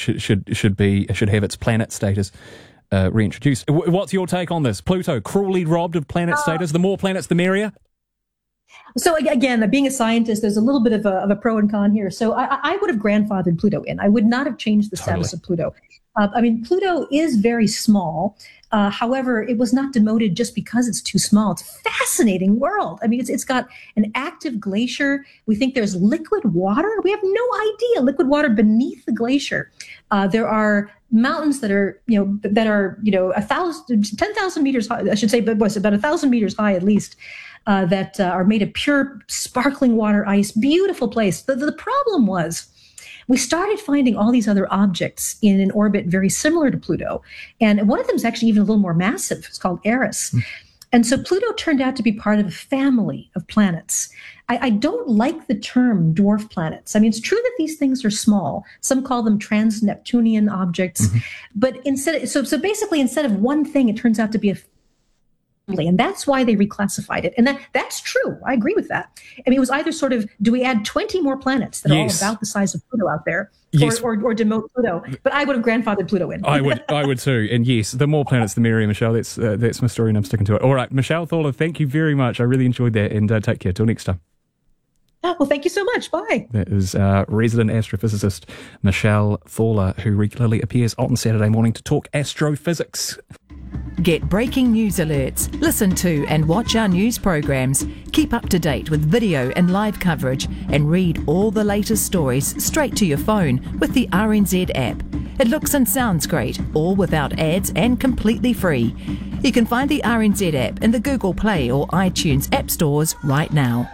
have its planet status reintroduced. What's your take on this? Pluto cruelly robbed of planet status. The more planets, the merrier. So again, being a scientist, there's a little bit of a pro and con here. So I would have grandfathered Pluto in. I would not have changed the status of Pluto. I mean, Pluto is very small. However, it was not demoted just because it's too small. It's a fascinating world. I mean, it's got an active glacier. We think there's liquid water. We have no idea. Liquid water beneath the glacier. There are mountains that are 10,000 meters high, I should say, but was about 1,000 meters high at least, that are made of pure sparkling water ice. Beautiful place. The problem was, we started finding all these other objects in an orbit very similar to Pluto. And one of them is actually even a little more massive. It's called Eris. And so Pluto turned out to be part of a family of planets. I don't like the term dwarf planets. I mean, it's true that these things are small. Some call them trans-Neptunian objects. But so basically, instead of one thing, it turns out to be a and that's why they reclassified it. And that's true. I agree with that. I mean, it was either sort of, do we add 20 more planets that are all about the size of Pluto out there, or demote Pluto? But I would have grandfathered Pluto in. I would too. And yes, the more planets, the merrier, Michelle. That's my story, and I'm sticking to it. All right, Michelle Thorler, thank you very much. I really enjoyed that, and take care. Till next time. Well, thank you so much. Bye. That is resident astrophysicist Michelle Thorler, who regularly appears on Saturday morning to talk astrophysics. Get breaking news alerts, listen to and watch our news programs, keep up to date with video and live coverage, and read all the latest stories straight to your phone with the RNZ app. It looks and sounds great, all without ads and completely free. You can find the RNZ app in the Google Play or iTunes app stores right now.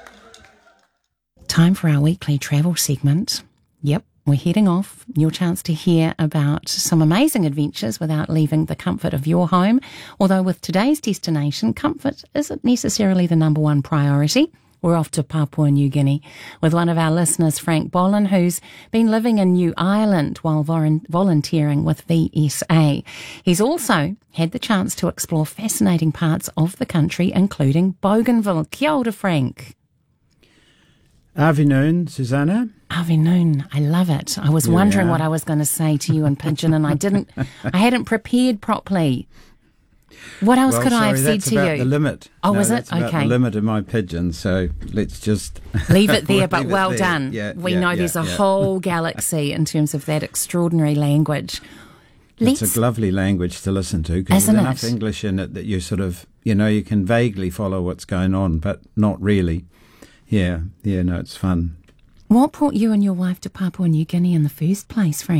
Time for our weekly travel segment. Yep. We're heading off. Your chance to hear about some amazing adventures without leaving the comfort of your home. Although with today's destination, comfort isn't necessarily the number one priority. We're off to Papua New Guinea with one of our listeners, Frank Bolin, who's been living in New Ireland while volunteering with VSA. He's also had the chance to explore fascinating parts of the country, including Bougainville. Kia ora, Frank. Afternoon, Susanna. Afternoon. I love it. I was wondering what I was going to say to you in Pidgin, and I hadn't prepared properly. What else could I have said to you? That's about the limit. Oh, was it? That's about okay. The limit of my Pidgin, so let's just leave it there, but well there. done. We know there's a whole galaxy in terms of that extraordinary language. It's a lovely language to listen to because there's enough English in it that you sort of, you can vaguely follow what's going on, but not really. Yeah, no, it's fun. What brought you and your wife to Papua New Guinea in the first place, Frank?